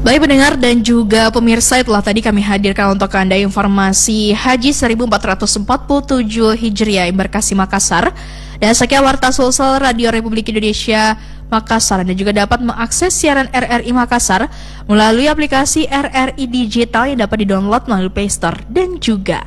Baik pendengar dan juga pemirsa, itulah tadi kami hadirkan untuk Anda informasi Haji 1447 Hijriah Embarkasi Makassar. Dan sekian Warta Sulsel Radio Republik Indonesia Makassar. Anda juga dapat mengakses siaran RRI Makassar melalui aplikasi RRI Digital yang dapat didownload melalui Play Store dan juga